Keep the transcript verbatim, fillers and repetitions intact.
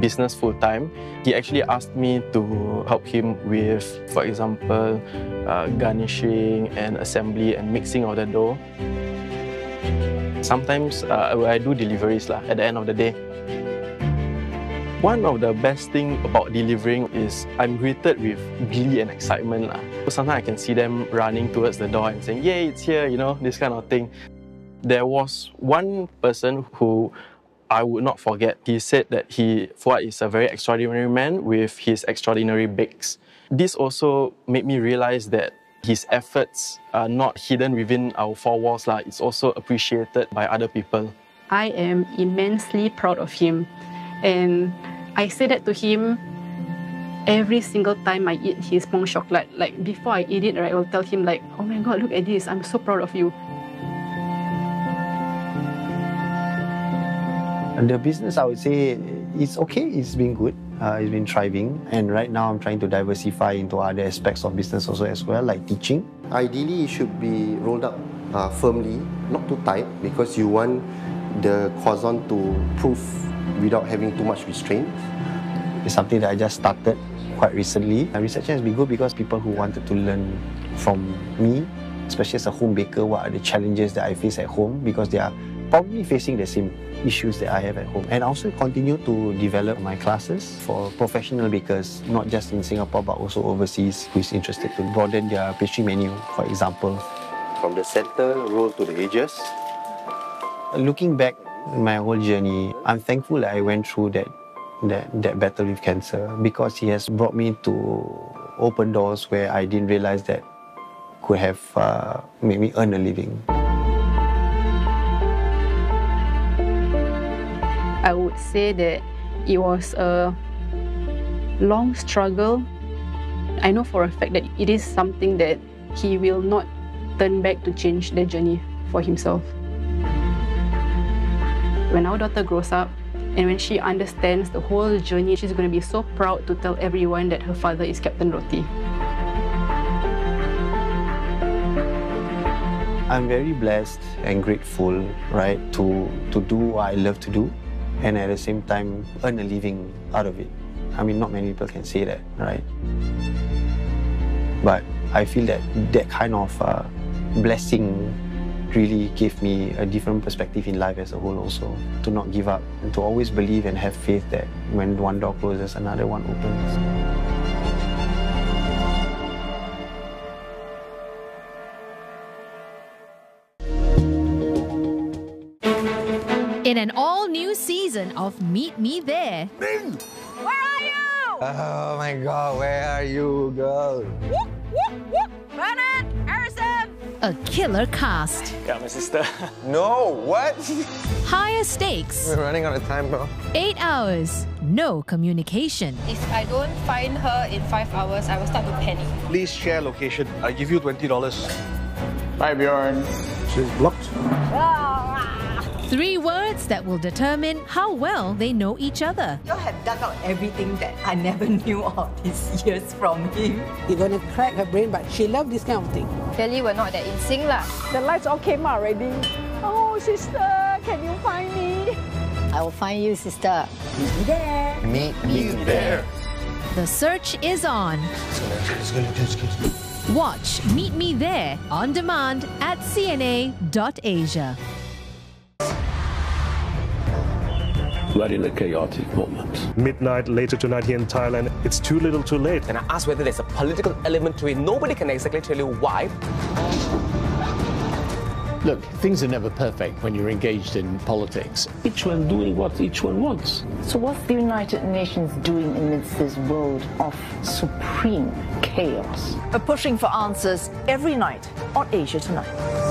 business full-time, he actually asked me to help him with, for example, uh, garnishing and assembly and mixing of the dough. Sometimes uh, I do deliveries lah, at the end of the day. One of the best things about delivering is I'm greeted with glee and excitement lah. Sometimes I can see them running towards the door and saying, "Yay, it's here," you know, this kind of thing. There was one person who I would not forget. He said that he, Fuad is a very extraordinary man with his extraordinary bakes. This also made me realize that his efforts are not hidden within our four walls lah. It's also appreciated by other people. I am immensely proud of him, and I say that to him every single time I eat his pong chocolate. Like before I eat it, right, I will tell him like, "Oh my God, look at this! I'm so proud of you." And the business, I would say, it's okay. It's been good. Uh, it's been thriving. And right now, I'm trying to diversify into other aspects of business also as well, like teaching. Ideally, it should be rolled up uh, firmly, not too tight, because you want the croissant to proof without having too much restraint. It's something that I just started quite recently. And research has been good because people who wanted to learn from me, especially as a home baker, what are the challenges that I face at home, because they are probably facing the same issues that I have at home. And I also continue to develop my classes for professional bakers, not just in Singapore but also overseas, who is interested to broaden their pastry menu, for example. From the center, roll to the edges. Looking back my whole journey, I'm thankful that I went through that, that, that battle with cancer, because it has brought me to open doors where I didn't realize that could have uh, made me earn a living. I would say that it was a long struggle. I know for a fact that it is something that he will not turn back to change the journey for himself. When our daughter grows up and when she understands the whole journey, she's going to be so proud to tell everyone that her father is Captain Roti. I'm very blessed and grateful, right, to, to do what I love to do, and at the same time earn a living out of it. I mean, not many people can say that, right? But I feel that that kind of uh, blessing really gave me a different perspective in life as a whole also. To not give up and to always believe and have faith that when one door closes, another one opens. In an all-new season of Meet Me There. Ming! Where are you? Oh my God, where are you, girl? Whoop, whoop, whoop. Bernard, Harrison. A killer cast. Yeah, my sister. No, what? Higher stakes. We're running out of time, bro. Eight hours. No communication. If I don't find her in five hours, I will start to panic. Please share location. I give you twenty dollars. Bye, Bjorn. She's blocked. Three words that will determine how well they know each other. You have dug out everything that I never knew of these years from him. You're going to crack her brain, but she loves this kind of thing. Clearly, we're not that in sync lah. The lights all came out already. Oh, sister, can you find me? I will find you, sister. Meet me there. Meet me there. The search is on. Watch Meet Me There on demand at C N A dot asia. We're in a chaotic moment. Midnight later tonight here in Thailand. It's too little too late. And I asked whether there's a political element to it. Nobody can exactly tell you why. Look, things are never perfect when you're engaged in politics. Each one doing what each one wants. So what's the United Nations doing amidst this world of supreme chaos? We're pushing for answers every night on Asia Tonight.